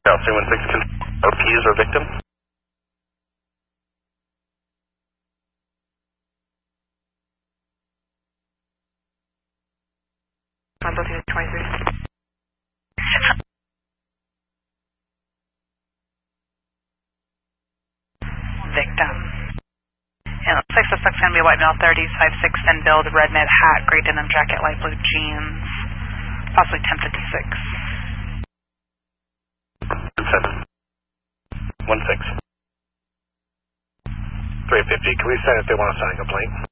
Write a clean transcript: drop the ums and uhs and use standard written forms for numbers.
South 316, OPs or victim? Combo 23. Victim. And it looks like suspect's going to be white male, 30s, 5'6", thin build, red knit hat, gray denim jacket, light blue jeans, possibly 1056. 7. 16. 350. Can we send if they want to sign a complaint?